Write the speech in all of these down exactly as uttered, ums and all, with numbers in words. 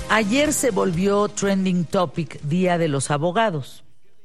Ayer se volvió trending topic Día de los Abogados.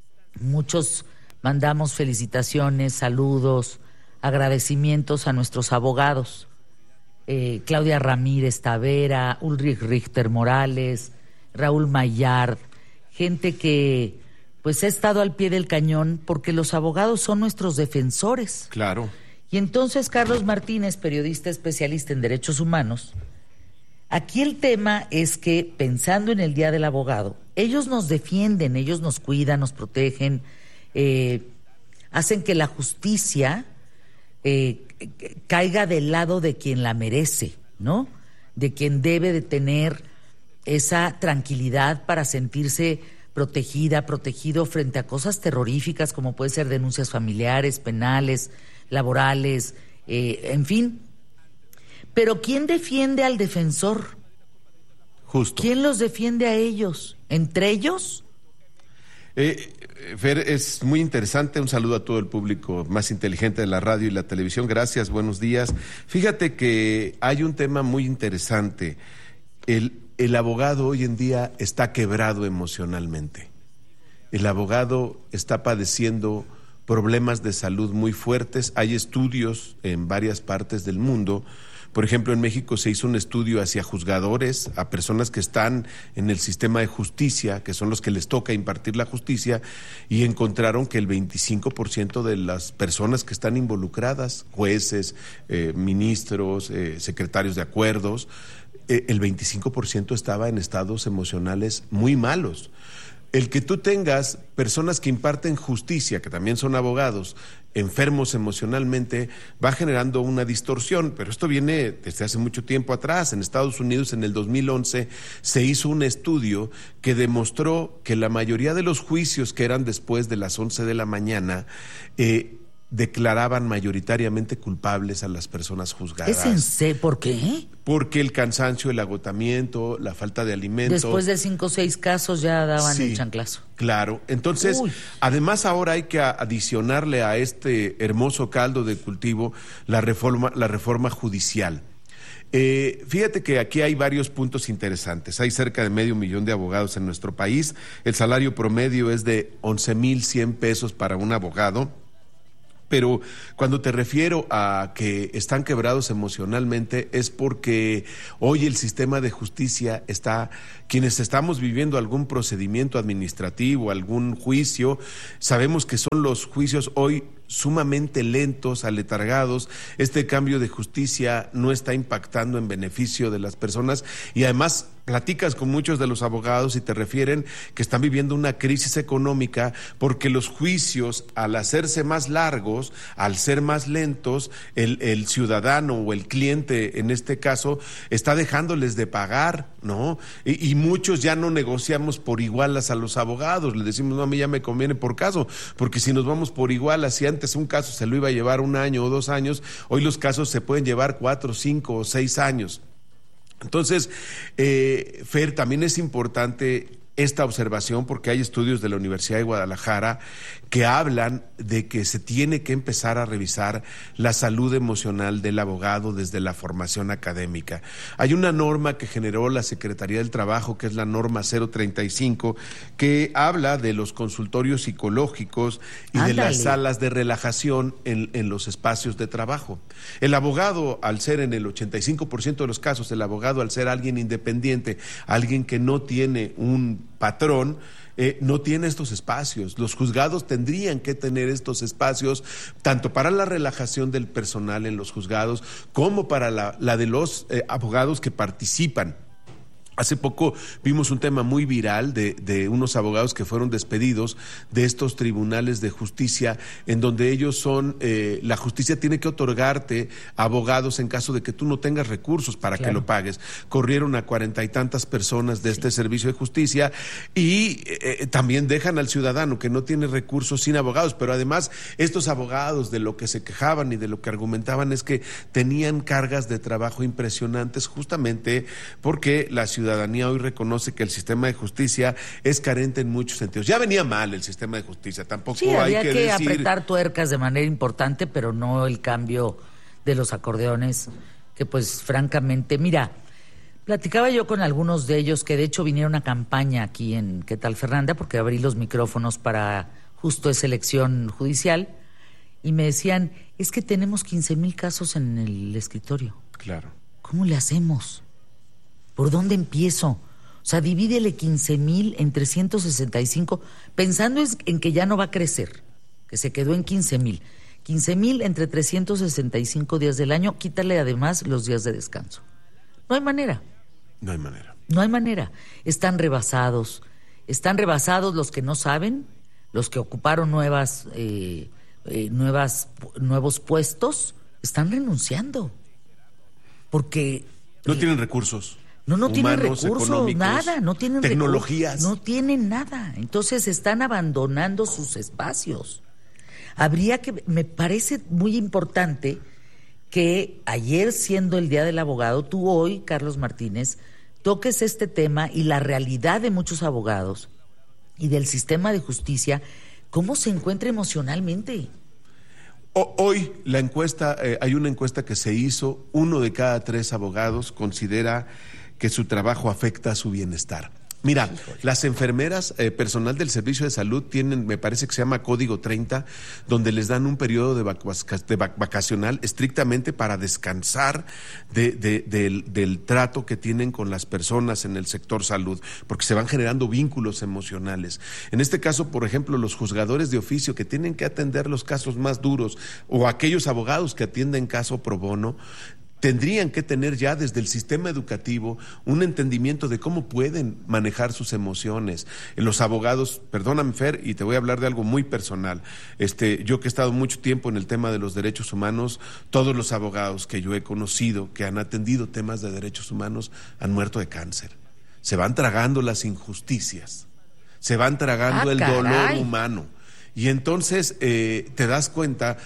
Muchos mandamos felicitaciones, saludos, agradecimientos a nuestros abogados. Eh, Claudia Ramírez Tavera, Ulrich Richter Morales, Raúl Maillard, gente que pues ha estado al pie del cañón porque los abogados son nuestros defensores. Claro. Y entonces Carlos Martínez, periodista especialista en derechos humanos, aquí el tema es que, pensando en el Día del Abogado, ellos nos defienden, ellos nos cuidan, nos protegen, eh, hacen que la justicia eh, caiga del lado de quien la merece, ¿no? De quien debe de tener esa tranquilidad para sentirse protegida, protegido frente a cosas terroríficas como puede ser denuncias familiares, penales, laborales, eh, en fin. Pero ¿quién defiende al defensor? Justo. ¿Quién los defiende a ellos? ¿Entre ellos? Eh, Fer, es muy interesante. Un saludo a todo el público más inteligente de la radio y la televisión. Gracias, buenos días. Fíjate que hay un tema muy interesante. El, el abogado hoy en día está quebrado emocionalmente. El abogado está padeciendo problemas de salud muy fuertes. Hay estudios en varias partes del mundo. Por ejemplo, en México se hizo un estudio hacia juzgadores, a personas que están en el sistema de justicia, que son los que les toca impartir la justicia, y encontraron que el veinticinco por ciento de las personas que están involucradas, jueces, eh, ministros, eh, secretarios de acuerdos, eh, el veinticinco por ciento estaba en estados emocionales muy malos. El que tú tengas personas que imparten justicia, que también son abogados, enfermos emocionalmente, va generando una distorsión, pero esto viene desde hace mucho tiempo atrás. En Estados Unidos, en el dos mil once, se hizo un estudio que demostró que la mayoría de los juicios que eran después de las once de la mañana, eh, declaraban mayoritariamente culpables a las personas juzgadas. ¿Es en serio? ¿Por qué? Porque el cansancio, el agotamiento, la falta de alimentos. Después de cinco o seis casos ya daban sí, el chanclazo. Claro. Entonces, Uy. además ahora hay que adicionarle a este hermoso caldo de cultivo la reforma, la reforma judicial. Eh, fíjate que aquí hay varios puntos interesantes. Hay cerca de medio millón de abogados en nuestro país. El salario promedio es de once mil cien pesos para un abogado. Pero cuando te refiero a que están quebrados emocionalmente es porque hoy el sistema de justicia está, quienes estamos viviendo algún procedimiento administrativo, algún juicio, sabemos que son los juicios hoy sumamente lentos, aletargados. Este cambio de justicia no está impactando en beneficio de las personas y además platicas con muchos de los abogados y te refieren que están viviendo una crisis económica porque los juicios, al hacerse más largos, al ser más lentos, el, el ciudadano o el cliente, en este caso, está dejándoles de pagar, ¿no? Y, y muchos ya no negociamos por igualas a los abogados, le decimos, no, a mí ya me conviene por caso, porque si nos vamos por igualas, si antes un caso se lo iba a llevar un año o dos años, hoy los casos se pueden llevar cuatro, cinco o seis años. Entonces, eh, Fer, también es importante esta observación porque hay estudios de la Universidad de Guadalajara que hablan de que se tiene que empezar a revisar la salud emocional del abogado desde la formación académica. Hay una norma que generó la Secretaría del Trabajo, que es la norma cero treinta y cinco, que habla de los consultorios psicológicos y Ándale. de las salas de relajación en, en los espacios de trabajo. El abogado, al ser en el ochenta y cinco por ciento de los casos, el abogado al ser alguien independiente, alguien que no tiene un patrón, eh, no tiene estos espacios. Los juzgados tendrían que tener estos espacios tanto para la relajación del personal en los juzgados como para la, la de los eh, abogados que participan. Hace poco vimos un tema muy viral de, de unos abogados que fueron despedidos de estos tribunales de justicia, en donde ellos son, eh, la justicia tiene que otorgarte abogados en caso de que tú no tengas recursos para claro. que lo pagues. Corrieron a cuarenta y tantas personas de sí. este servicio de justicia y eh, también dejan al ciudadano que no tiene recursos sin abogados, pero además estos abogados de lo que se quejaban y de lo que argumentaban es que tenían cargas de trabajo impresionantes justamente porque la ciudad La ciudadanía hoy reconoce que el sistema de justicia es carente en muchos sentidos. Ya venía mal el sistema de justicia, tampoco sí, hay había que, que decir... apretar tuercas de manera importante, pero no el cambio de los acordeones, que pues francamente, mira, Platicaba yo con algunos de ellos que de hecho vinieron a campaña aquí en ¿Qué tal, Fernanda? Porque abrí los micrófonos para justo esa elección judicial y me decían, es que tenemos quince mil casos en el escritorio. Claro. ¿Cómo le hacemos? ¿Por dónde empiezo? O sea, divídele quince mil en trescientos sesenta y cinco, pensando en que ya no va a crecer, que se quedó en quince mil. quince mil entre trescientos sesenta y cinco días del año, quítale además los días de descanso. No hay manera. No hay manera. No hay manera. Están rebasados. Están rebasados los que no saben, los que ocuparon nuevas, eh, eh, nuevas, nuevos puestos, están renunciando. Porque... No eh, tienen recursos. No, no humanos, tienen recursos, nada, no tienen tecnologías. Recursos, no tienen nada. Entonces están abandonando sus espacios. Habría que, me parece muy importante que ayer, siendo el Día del Abogado, tú hoy, Carlos Martínez, toques este tema y la realidad de muchos abogados y del sistema de justicia, cómo se encuentra emocionalmente. O, hoy la encuesta, eh, hay una encuesta que se hizo, uno de cada tres abogados considera que su trabajo afecta a su bienestar. Mira, las enfermeras, eh, personal del servicio de salud tienen, me parece que se llama Código treinta, donde les dan un periodo de, vac- de vac- vacacional estrictamente para descansar de, de, de, del, del trato que tienen con las personas en el sector salud, porque se van generando vínculos emocionales. En este caso, por ejemplo, los juzgadores de oficio que tienen que atender los casos más duros, o aquellos abogados que atienden caso pro bono, tendrían que tener ya desde el sistema educativo un entendimiento de cómo pueden manejar sus emociones. Los abogados, perdóname Fer, y te voy a hablar de algo muy personal, este, yo que he estado mucho tiempo en el tema de los derechos humanos, todos los abogados que yo he conocido que han atendido temas de derechos humanos han muerto de cáncer. Se van tragando las injusticias, se van tragando ah, el caray. dolor humano. Y entonces eh, te das cuenta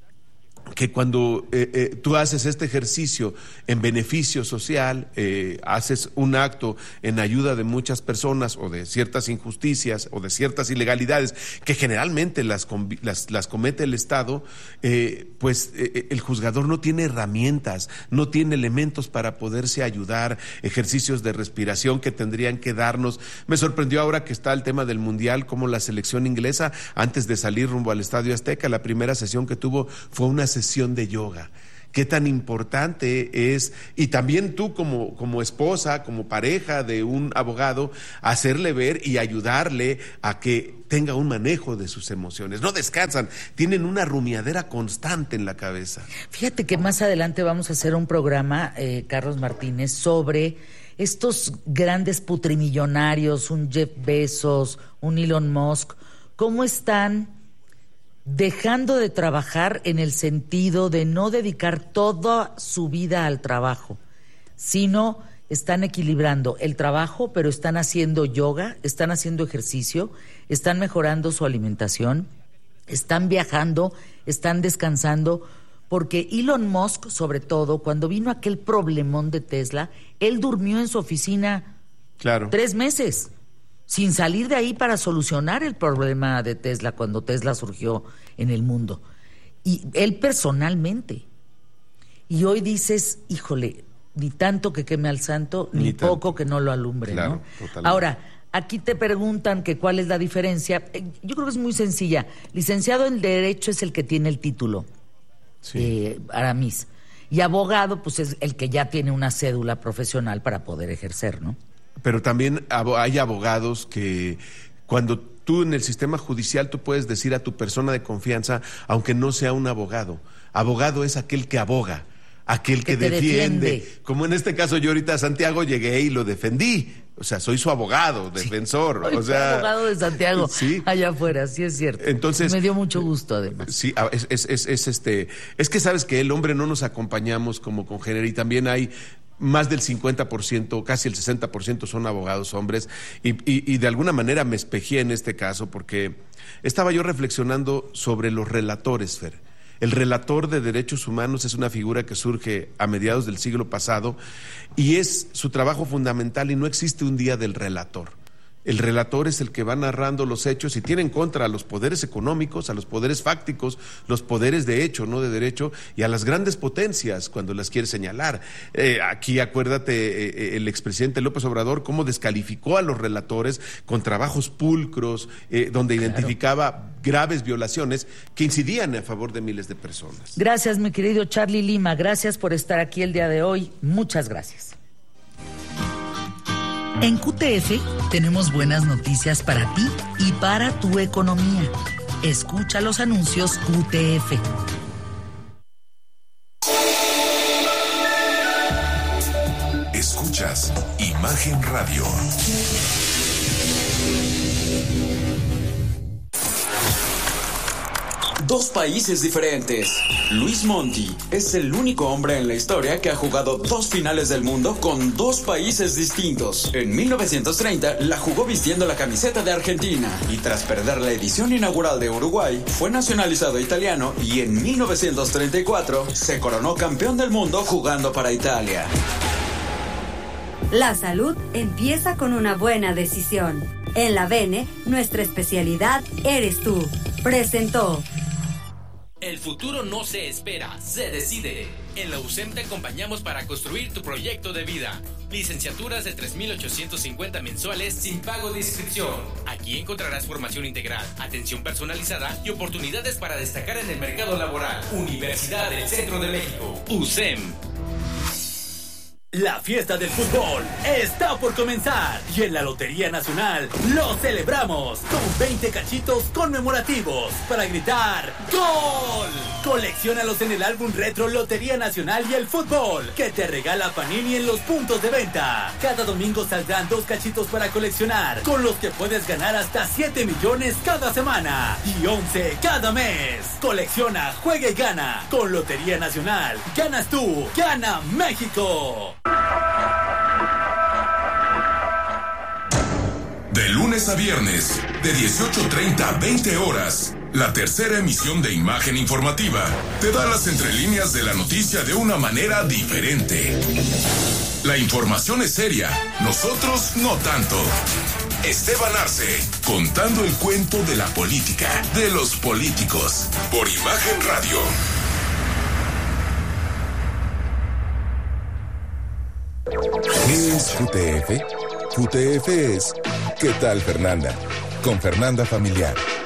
que cuando eh, eh, tú haces este ejercicio en beneficio social, eh, haces un acto en ayuda de muchas personas o de ciertas injusticias o de ciertas ilegalidades que generalmente las, las, las comete el Estado, eh, pues eh, el juzgador no tiene herramientas, no tiene elementos para poderse ayudar, ejercicios de respiración que tendrían que darnos. Me sorprendió ahora que está el tema del Mundial, como la selección inglesa, antes de salir rumbo al Estadio Azteca, la primera sesión que tuvo fue una sesión de yoga. Qué tan importante es, y también tú como, como esposa, como pareja de un abogado, hacerle ver y ayudarle a que tenga un manejo de sus emociones. No descansan, tienen una rumiadera constante en la cabeza. Fíjate que más adelante vamos a hacer un programa, eh, Carlos Martínez, sobre estos grandes putrimillonarios, un Jeff Bezos, un Elon Musk, cómo están dejando de trabajar en el sentido de no dedicar toda su vida al trabajo, sino están equilibrando el trabajo, pero están haciendo yoga, están haciendo ejercicio, están mejorando su alimentación, están viajando, están descansando, porque Elon Musk, sobre todo, cuando vino aquel problemón de Tesla, él durmió en su oficina claro. tres meses. Sin salir de ahí para solucionar el problema de Tesla cuando Tesla surgió en el mundo. Y él personalmente. Y hoy dices, híjole, ni tanto que queme al santo, ni, ni poco que no lo alumbre, claro, ¿no? Totalmente. Ahora, aquí te preguntan que cuál es la diferencia. Yo creo que es muy sencilla. Licenciado en Derecho es el que tiene el título, sí. eh, Aramis. Y abogado, pues es el que ya tiene una cédula profesional para poder ejercer, ¿no? Pero también hay abogados que cuando tú en el sistema judicial tú puedes decir a tu persona de confianza, aunque no sea un abogado, abogado es aquel que aboga, aquel que, que defiende. defiende. Como en este caso yo ahorita a Santiago llegué y lo defendí. O sea, soy su abogado, defensor. Sí, o sea, abogado de Santiago, sí. allá afuera, sí es cierto. Entonces, me dio mucho gusto además. Sí, es, es, es, es este, es que sabes que el hombre no nos acompañamos como congénere y también hay más del cincuenta por ciento, casi el sesenta por ciento son abogados hombres y, y, y de alguna manera me espejé en este caso porque estaba yo reflexionando sobre los relatores, Fer. El relator de derechos humanos es una figura que surge a mediados del siglo pasado y es su trabajo fundamental y no existe un día del relator. El relator es el que va narrando los hechos y tiene en contra a los poderes económicos, a los poderes fácticos, los poderes de hecho, no de derecho, y a las grandes potencias cuando las quiere señalar. Eh, aquí acuérdate eh, el expresidente López Obrador cómo descalificó a los relatores con trabajos pulcros, eh, donde claro. identificaba graves violaciones que incidían a favor de miles de personas. Gracias, mi querido Charlie Lima. Gracias por estar aquí el día de hoy. Muchas gracias. En Q T F tenemos buenas noticias para ti y para tu economía. Escucha los anuncios Q T F. Escuchas Imagen Radio. Dos países diferentes. Luis Monti es el único hombre en la historia que ha jugado dos finales del mundo con dos países distintos. En mil novecientos treinta la jugó vistiendo la camiseta de Argentina y tras perder la edición inaugural de Uruguay fue nacionalizado italiano y en mil novecientos treinta y cuatro se coronó campeón del mundo jugando para Italia. La salud empieza con una buena decisión. En la Bene, nuestra especialidad eres tú. Presentó. El futuro no se espera, se decide. En la U S E M te acompañamos para construir tu proyecto de vida. Licenciaturas de tres mil ochocientos cincuenta mensuales sin pago de inscripción. Aquí encontrarás formación integral, atención personalizada y oportunidades para destacar en el mercado laboral. Universidad del Centro de México, U S E M. La fiesta del fútbol está por comenzar y en la Lotería Nacional lo celebramos con veinte cachitos conmemorativos para gritar ¡Gol! Colecciónalos en el álbum retro Lotería Nacional y el fútbol que te regala Panini en los puntos de venta. Cada domingo saldrán dos cachitos para coleccionar con los que puedes ganar hasta siete millones cada semana y once cada mes. Colecciona, juega y gana. Con Lotería Nacional ganas tú, gana México. De lunes a viernes, de dieciocho treinta a veinte horas, la tercera emisión de Imagen Informativa te da las entrelíneas de la noticia de una manera diferente. La información es seria, nosotros no tanto. Esteban Arce, contando el cuento de la política, de los políticos, por Imagen Radio. ¿Qué es Q T F? Q T F es ¿Qué tal, Fernanda? Con Fernanda Familiar.